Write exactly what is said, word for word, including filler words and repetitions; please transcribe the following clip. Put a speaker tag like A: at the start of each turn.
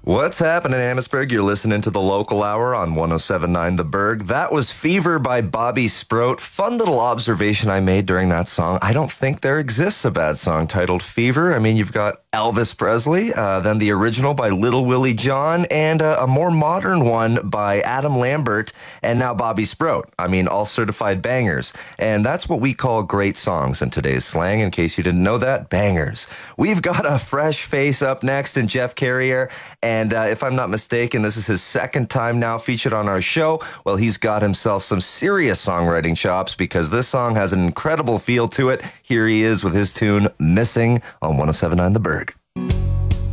A: What's happening, Amherstburg? You're listening to the Local Hour on one oh seven point nine The Berg. That was Fever by Bobby Sproat. Fun little observation I made during that song. I don't think there exists a bad song titled Fever. I mean, you've got Elvis Presley, uh, then the original by Little Willie John, and uh, a more modern one by Adam Lambert, and now Bobby Sproat. I mean, all certified bangers. And that's what we call great songs in today's slang. In case you didn't know that, bangers. We've got a fresh face up next in Jeff Carrier. And uh, if I'm not mistaken, this is his second time now featured on our show. Well, he's got himself some serious songwriting chops because this song has an incredible feel to it. Here he is with his tune, Missing, on one oh seven point nine The Berg.